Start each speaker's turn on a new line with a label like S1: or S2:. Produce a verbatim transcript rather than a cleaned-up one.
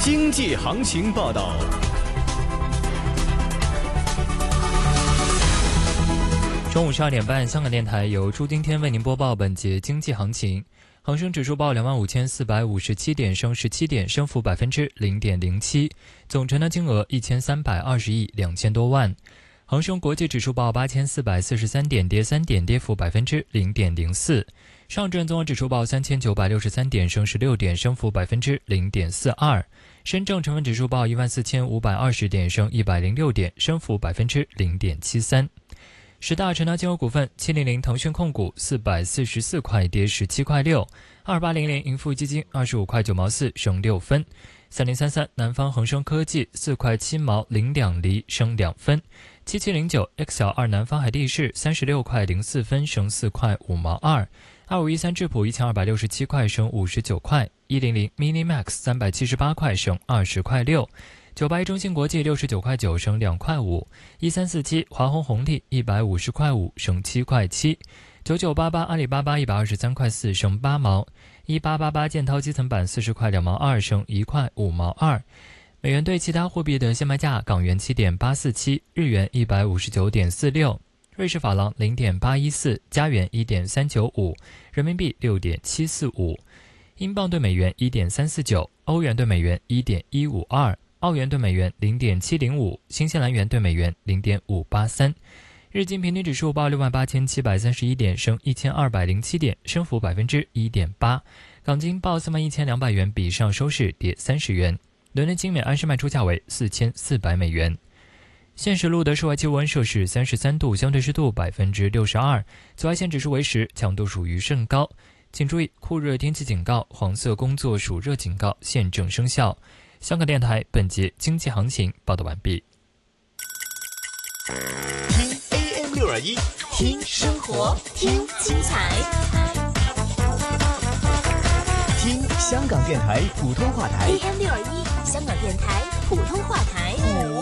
S1: 经济行情报道。
S2: 中午十二点半，香港电台由朱丁天为您播报本节经济行情。恒生指数报两万五千四百五十七点，升十七点，升幅百分之零点零七，总成交金额一千三百二十亿两千多万。恒生国际指数报八千四百四十三点，跌三点，跌幅百分之零点零四。上证综合指数报三千九百六十三点，升十六点，升幅百分之零点四二。深证成分指数报一万四千五百二十点，升一百零六点，升幅百分之零点七三。十大成交金额股份：七零零腾讯控股四百四十四块，跌十七块六；二八零零盈富基金二十五块九毛四，升六分；三零三三南方恒生科技四块七毛零两厘，升两分；七七零九 X L 二南方海地市三十六块零四分，升四块五毛二；二五一三智普一千二百六十七块，升五十九块；一零零 Mini Max 三百七十八块，升二十块六。九八一中芯国际六十九块九，升两块五；一三四七华虹红利一百五十块五，升七块七；九九八八阿里巴巴一百二十三块四，升八毛；一八八八建滔基层板四十块两毛二，升一块五毛二。美元对其他货币的现卖价：港元七点八四七，日元一百五十九点四六，瑞士法郎零点八一四，加元一点三九五，人民币六点七四五，英镑对美元一点三四九，欧元对美元一点一五二。澳元对美元 零点七零五， 新西兰元对美元 零点五八三。日经平均指数报六万八千七百三十一点，升一千二百零七点，升幅百分之一点八。港金报三万一千两百元，比上收市跌三十元。伦敦精美安士卖出价为四千四百美元。现时路的室外气温摄氏三十三度，相对湿度百分之六十二，紫外线指数为十，强度属于甚高。请注意酷热天气警告、黄色工作暑热警告现正生效。香港电台本节经济行情报道完毕。
S1: 听 A M 六二一，
S3: 听生活，听精彩，
S1: 听香港电台普通话台
S3: A M 六二一，香港电台普通话台。